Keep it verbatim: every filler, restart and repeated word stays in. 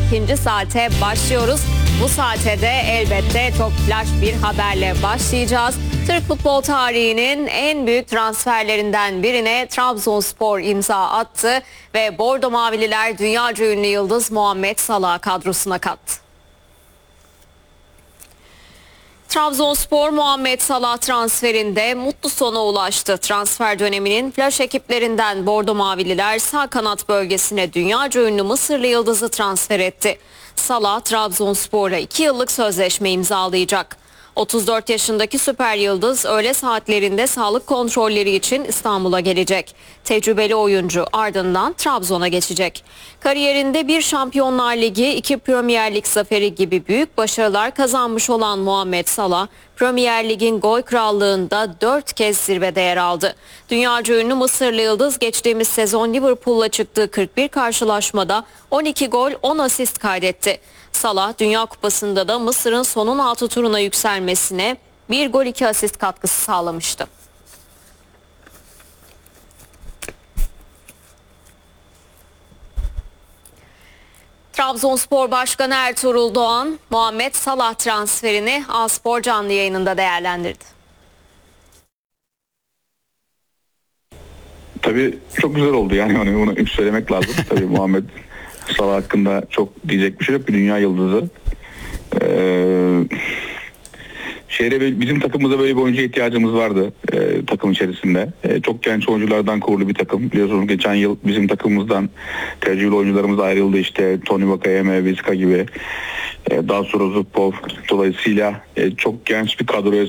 ikinci saate başlıyoruz. Bu saate de elbette çok flash bir haberle başlayacağız. Türk futbol tarihinin en büyük transferlerinden birine Trabzonspor imza attı ve Bordo Mavililer dünyaca ünlü yıldız Muhammed Salah kadrosuna kattı. Trabzonspor Muhammed Salah transferinde mutlu sona ulaştı. Transfer döneminin flash ekiplerinden Bordo Mavililer sağ kanat bölgesine dünyaca ünlü Mısırlı yıldızı transfer etti. Salah Trabzonspor'la iki yıllık sözleşme imzalayacak. otuz dört yaşındaki süper yıldız öğle saatlerinde sağlık kontrolleri için İstanbul'a gelecek. Tecrübeli oyuncu ardından Trabzon'a geçecek. Kariyerinde bir Şampiyonlar Ligi, iki Premier Lig zaferi gibi büyük başarılar kazanmış olan Muhammed Salah, Premier Lig'in gol krallığında dört kez zirvede yer aldı. Dünyaca ünlü Mısırlı yıldız geçtiğimiz sezon Liverpool'la çıktığı kırk bir karşılaşmada on iki gol on asist kaydetti. Salah Dünya Kupası'nda da Mısır'ın son on altı turuna yükselmesine bir gol iki asist katkısı sağlamıştı. Trabzonspor Başkanı Ertuğrul Doğan, Muhammed Salah transferini A-Spor canlı yayınında değerlendirdi. Tabii çok güzel oldu, yani onu, bunu söylemek lazım. Tabii Muhammed Salah hakkında çok diyecek bir şey yok. Bir dünya yıldızı. Ee, şehre, bizim takımımıza böyle bir oyuncu ihtiyacımız vardı e, takım içerisinde. E, çok genç oyunculardan kurulu bir takım. Biliyorsunuz geçen yıl bizim takımımızdan tecrübeli oyuncularımız ayrıldı. İşte Tony Vakayeme, Vizca gibi. E, daha sonra Zubkov. Dolayısıyla e, çok genç bir kadroya